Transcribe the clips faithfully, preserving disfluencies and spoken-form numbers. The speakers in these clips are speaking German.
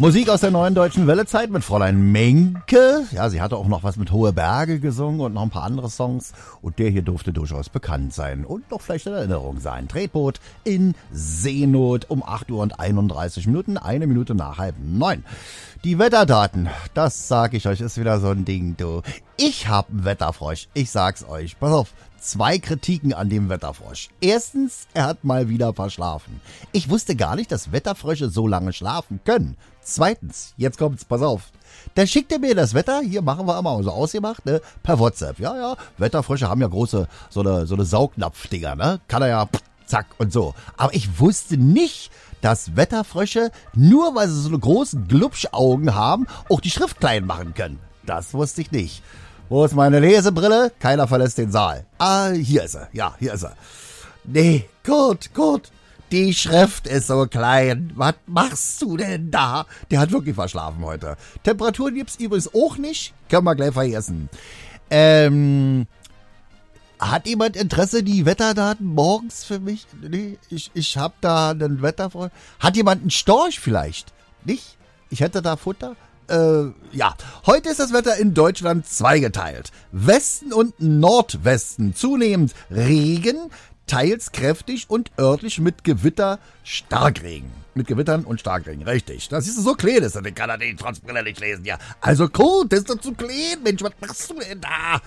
Musik aus der neuen deutschen Wellezeit mit Fräulein Menke. Ja, sie hatte auch noch was mit Hohe Berge gesungen und noch ein paar andere Songs. Und der hier durfte durchaus bekannt sein und noch vielleicht in Erinnerung sein. Tretboot in Seenot um acht Uhr und einunddreißig Minuten, eine Minute nach halb neun. Die Wetterdaten, das sag ich euch, ist wieder so ein Ding, du. Ich hab einen Wetterfrosch, ich sag's euch. Pass auf. Zwei Kritiken an dem Wetterfrosch. Erstens, er hat mal wieder verschlafen. Ich wusste gar nicht, dass Wetterfrösche so lange schlafen können. Zweitens, jetzt kommt's, pass auf. Da schickt er mir das Wetter, hier machen wir immer so ausgemacht, ne, per WhatsApp. Ja, ja, Wetterfrösche haben ja große, so eine, so eine Saugnapfdinger, ne, kann er ja, pff, zack und so. Aber ich wusste nicht, dass Wetterfrösche, nur weil sie so eine großen Glubschaugen haben, auch die Schrift klein machen können. Das wusste ich nicht. Wo ist meine Lesebrille? Keiner verlässt den Saal. Ah, hier ist er. Ja, hier ist er. Nee, gut, gut. Die Schrift ist so klein. Was machst du denn da? Der hat wirklich verschlafen heute. Temperaturen gibt's übrigens auch nicht. Können wir gleich vergessen. Ähm, hat jemand Interesse, die Wetterdaten morgens für mich? Nee, ich, ich hab da einen Wetterfreund. Hat jemand einen Storch vielleicht? Nicht? Ich hätte da Futter? Äh, ja, heute ist das Wetter in Deutschland zweigeteilt. Westen und Nordwesten zunehmend Regen, teils kräftig und örtlich mit Gewitter Starkregen. Mit Gewittern und Starkregen, richtig. Das ist so klein, ist, den kann er den trotz Brille nicht lesen, ja. Also gut, das ist doch zu klein, Mensch, was machst du denn da?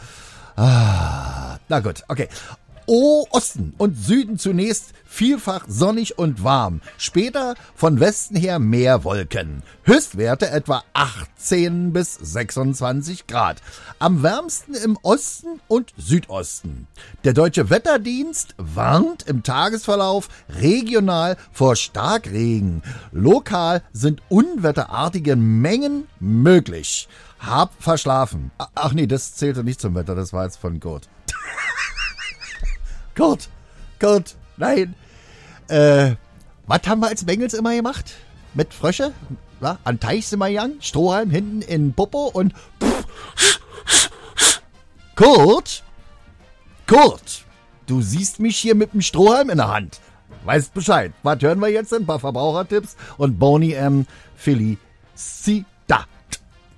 Ah, na gut, okay. Oh, Osten und Süden zunächst vielfach sonnig und warm. Später von Westen her mehr Wolken. Höchstwerte etwa achtzehn bis sechsundzwanzig Grad. Am wärmsten im Osten und Südosten. Der Deutsche Wetterdienst warnt im Tagesverlauf regional vor Starkregen. Lokal sind unwetterartige Mengen möglich. Hab verschlafen. Ach nee, das zählte nicht zum Wetter, das war jetzt von Gurt. Gott, Gott, nein. Äh, was haben wir als Bengels immer gemacht? Mit Frösche? Ja, an Teich sind wir gegangen, Strohhalm hinten in Popo und... Kurt? Kurt, du siehst mich hier mit dem Strohhalm in der Hand. Weißt Bescheid. Was hören wir jetzt? Ein paar Verbrauchertipps und Boney M. Philly C.